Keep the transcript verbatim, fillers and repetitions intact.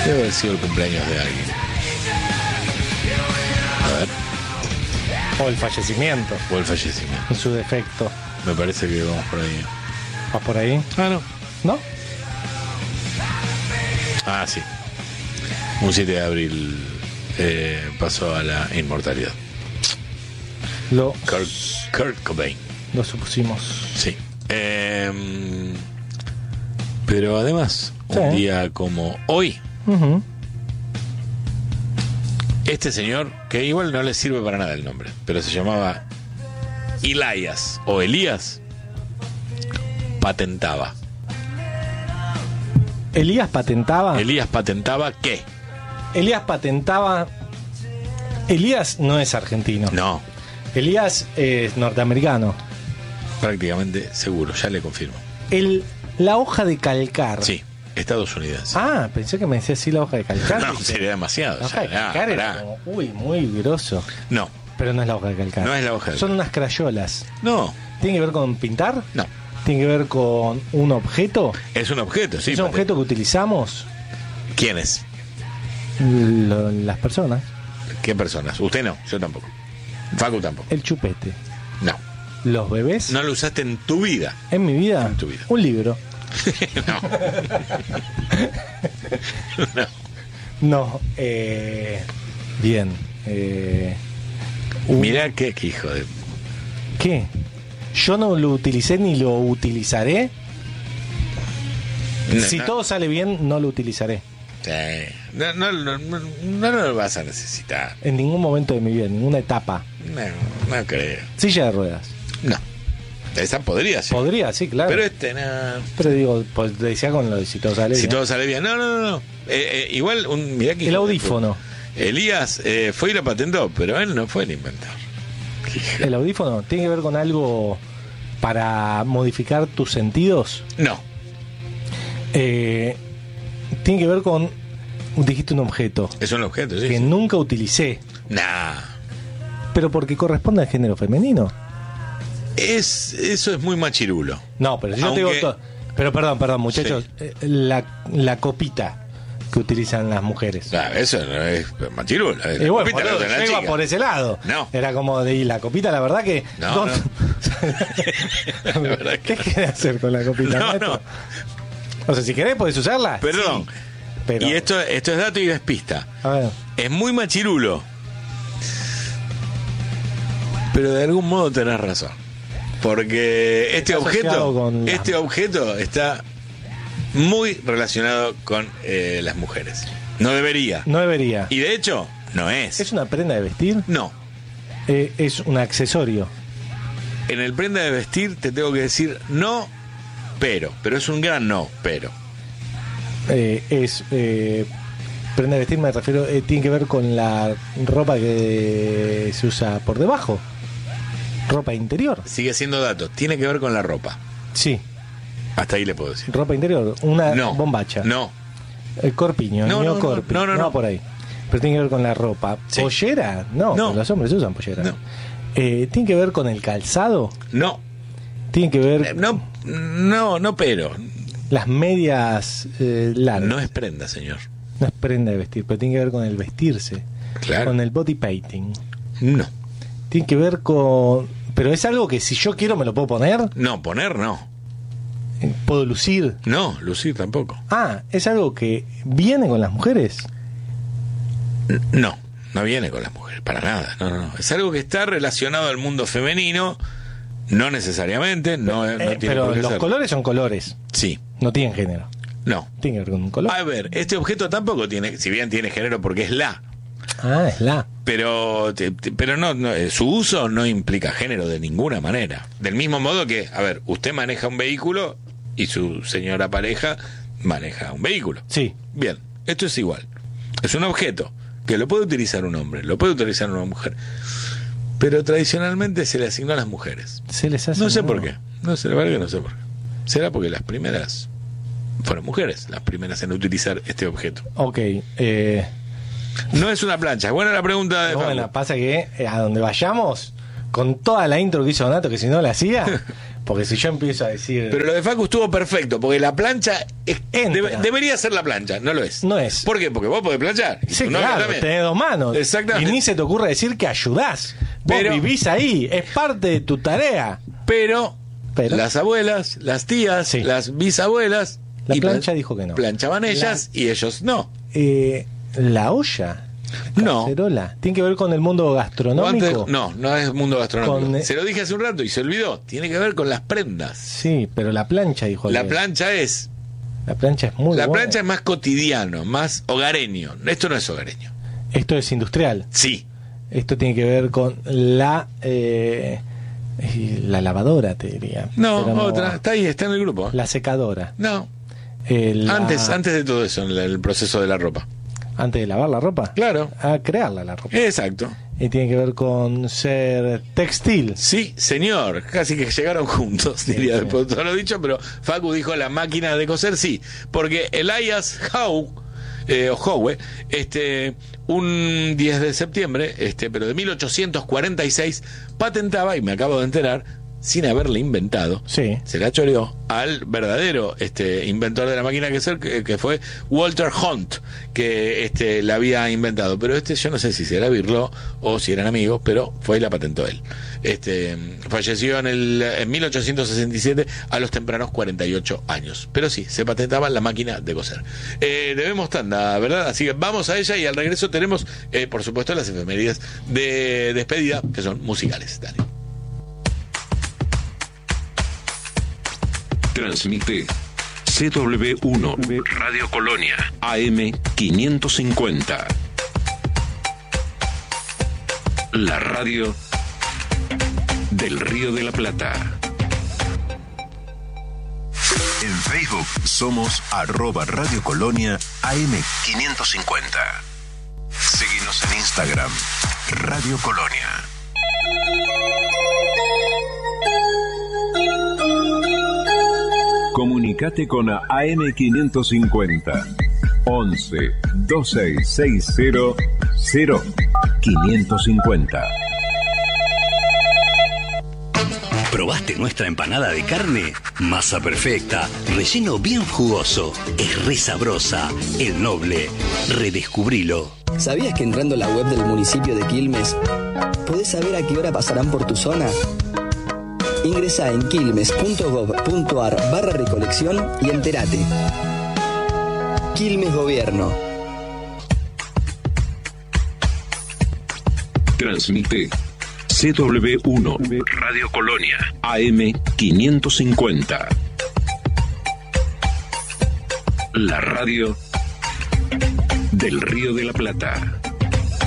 Debe haber sido el cumpleaños de alguien. A ver. O el fallecimiento. O el fallecimiento. En su defecto. Me parece que vamos por ahí. ¿Vas por ahí? Ah, no. ¿No? Ah, sí. Un siete de abril eh, pasó a la inmortalidad. Lo, Kurt, Kurt Cobain. lo supusimos. Sí. Eh, pero además, Sí. un día como hoy, Uh-huh. este señor, que igual no le sirve para nada el nombre, pero se llamaba Elias o Elías, patentaba. Elías patentaba. Elías patentaba ¿qué? Elías patentaba. Elías no es argentino. No, Elías es norteamericano. prácticamente seguro, ya le confirmo. El, la hoja de calcar. Sí, estadounidense. Ah, pensé que me decía así la hoja de calcar. No, sería demasiado. La hoja de ya, calcar ah, era pará. como, uy, muy grosso. No, Pero no es la hoja de calcar. No es la hoja de Son calcar. unas crayolas. no, ¿Tiene que ver con pintar? no. ¿Tiene que ver con un objeto? Es un objeto, sí. ¿Es un pate- objeto que utilizamos ¿Quién es? lo- las personas? ¿Qué personas? Usted no, yo tampoco. Facu tampoco. El chupete. No, ¿Los bebés? no lo usaste en tu vida. ¿En mi vida? En tu vida. Un libro. No. No. No. Eh, bien. Eh, un- Mirá qué, qué hijo de... ¿Qué? Yo no lo utilicé ni lo utilizaré. No, si no. todo sale bien, no lo utilizaré. Sí. No, no, no, no, no lo vas a necesitar. En ningún momento de mi vida, en ninguna etapa. No, no creo. Silla de ruedas. No. Esa podría ser. Podría, sí, claro. Pero Pero, este no. digo, pues decía con lo de si todo sale Si bien. todo sale bien. No, no, no. no. Eh, eh, igual, un, mirá que El hijo de audífono. puta. Elías eh, fue y lo patentó, pero él no fue el inventor. El audífono tiene que ver con algo para modificar tus sentidos. No. Eh, tiene que ver con, dijiste un objeto Es un objeto, sí. que sí. nunca utilicé, Nah. pero porque corresponde al género femenino. Es, eso es muy machirulo. No, pero si yo te Aunque- digo to- pero perdón, perdón, muchachos, eh, la, la copita que utilizan las mujeres. Nah, eso no es machirulo. es la Y bueno, copita la boludo, usa la yo iba chica. por ese lado. No. Era como de y la copita, la verdad que. No, ¿dónde- La verdad ¿Qué que- querés hacer con la copita? No, maestro? no. O sea, si querés, podés usarla. Perdón. Sí, pero, Y esto, esto es dato y es pista. a ver, Es muy machirulo. Pero de algún modo tenés razón. Porque este Está asociado objeto, con la- este objeto está muy relacionado con eh, las mujeres. No debería. no debería. Y de hecho, no es. ¿Es una prenda de vestir? No. Eh, es un accesorio. En el prenda de vestir te tengo que decir no, pero. Pero es un gran no, pero. Eh, es eh, prenda de vestir, me refiero, eh, tiene que ver con la ropa que se usa por debajo. Ropa interior. Sigue siendo dato. Tiene que ver con la ropa. Sí, Hasta ahí le puedo decir. ropa interior. Una No. bombacha. No. El corpiño, No, el no, no, corpi. no, no, no. por ahí. Pero tiene que ver con la ropa. Sí. ¿Pollera? No, No. porque los hombres usan pollera. No. Eh, ¿Tiene que ver con el calzado? No. ¿Tiene que ver Eh, No, no, no, pero. las medias eh, largas? No es prenda, señor. No es prenda de vestir, pero tiene que ver con el vestirse. Claro. Con el body painting. No. Tiene que ver con... Pero es algo que si yo quiero me lo puedo poner. No, poner no. Eh, Puedo lucir. No, lucir tampoco. Ah, es algo que viene con las mujeres. N- No, no viene con las mujeres, para nada. No, no, no. Es algo que está relacionado al mundo femenino, no necesariamente, no, no Eh, tiene pero por qué los ser. colores son colores. Sí, No tienen género. no. Tiene que ver con un color. A ver, este objeto tampoco tiene, si bien tiene género porque es la, Ah, es la. pero te- te- pero no, no, eh, su uso no implica género de ninguna manera. Del mismo modo que, a ver, usted maneja un vehículo y su señora pareja maneja un vehículo. Sí. Bien, esto es igual. Es un objeto que lo puede utilizar un hombre, lo puede utilizar una mujer, pero tradicionalmente se le asignó a las mujeres. Se les hace No sé un- por qué. No sé, la verdad que no sé por qué. Será porque las primeras fueron mujeres, las primeras en utilizar este objeto. Ok. Eh, No es una plancha. Es buena la pregunta de bueno, Facu. pasa que eh, a donde vayamos, con toda la intro que hizo Donato, que si no la hacía, Porque si yo empiezo a decir... Pero lo de Facu estuvo perfecto, porque la plancha es- Entra. debe- debería ser la plancha, no lo es. No es. ¿Por qué? Porque vos podés planchar. y Sí, tu novia claro, también. tenés dos manos. Exactamente. Y ni se te ocurre decir que ayudás. Vos Pero- vivís ahí, es parte de tu tarea. Pero, Pero- las abuelas, las tías, Sí. las bisabuelas... La y plancha plan- dijo que no. Planchaban ellas y ellos no. Eh, la olla, No. cacerola, ¿tiene que ver con el mundo O gastronómico? antes- no, no es mundo gastronómico. Con- Se lo dije hace un rato y se olvidó. Tiene que ver con las prendas. Sí, pero la plancha dijo La que- plancha es... La plancha es muy La buena. plancha es más cotidiano, más hogareño. Esto no es hogareño. Esto es industrial. Sí. Esto tiene que ver con la eh, la lavadora, te diría. No, Pero otra. Está ahí, está en el grupo. La secadora. No. Eh, la- Antes, antes de todo eso, en la- el proceso de la ropa. antes de lavar la ropa. Claro. A crearla la ropa. Exacto. Y tiene que ver con ser textil. Sí, señor. Casi que llegaron juntos, diría sí. después de todo lo dicho, pero Facu dijo la máquina de coser, sí. Porque Elias Howe, eh, o Howe, este, un diez de septiembre, este, pero de mil ochocientos cuarenta y seis, patentaba, y me acabo de enterar, sin haberle inventado, Sí. se la choreó al verdadero este inventor de la máquina de coser, que, que fue Walter Hunt, que este la había inventado. Pero este yo no sé si era Birlo o si eran amigos, pero fue y la patentó él. Este falleció en el en mil ochocientos sesenta y siete a los tempranos cuarenta y ocho años. Pero sí, se patentaba la máquina de coser. Eh, debemos tanda, ¿verdad? Así que vamos a ella y al regreso tenemos, eh, por supuesto, las efemérides de despedida, que son musicales. Dale. Transmite C W uno Radio Colonia A M quinientos cincuenta. La radio del Río de la Plata. En Facebook somos arroba Radio Colonia A M quinientos cincuenta. Síguenos en Instagram, Radio Colonia. Comunicate con A M quinientos cincuenta. once veintiséis sesenta cero quinientos cincuenta. ¿Probaste nuestra empanada de carne? Masa perfecta, relleno bien jugoso, es re sabrosa, el Noble. Redescubrilo. ¿Sabías que entrando a la web del municipio de Quilmes podés saber a qué hora pasarán por tu zona? Ingresá en quilmes.gov.ar barra recolección y entérate. Quilmes Gobierno. Transmite C W uno Radio Colonia A M quinientos cincuenta. La radio del Río de la Plata.